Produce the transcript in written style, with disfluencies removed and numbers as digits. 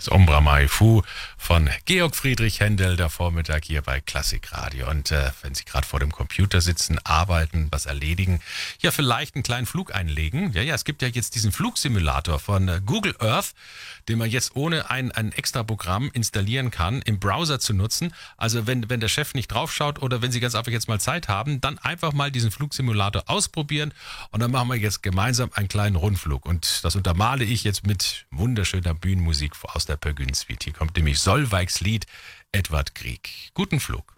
Ombra Mai Fu von Georg Friedrich Händel, der Vormittag hier bei Klassikradio. Und wenn Sie gerade vor dem Computer sitzen, arbeiten, was erledigen, ja vielleicht einen kleinen Flug einlegen. Ja, es gibt ja jetzt diesen Flugsimulator von Google Earth, den man jetzt ohne ein extra Programm installieren kann, im Browser zu nutzen. Also wenn der Chef nicht draufschaut oder wenn Sie ganz einfach jetzt mal Zeit haben, dann einfach mal diesen Flugsimulator ausprobieren und dann machen wir jetzt gemeinsam einen kleinen Rundflug. Und das untermale ich jetzt mit wunderschöner Bühnenmusik aus der Pergün Suite. Hier kommt nämlich Solveigs Lied Edvard Grieg. Guten Flug.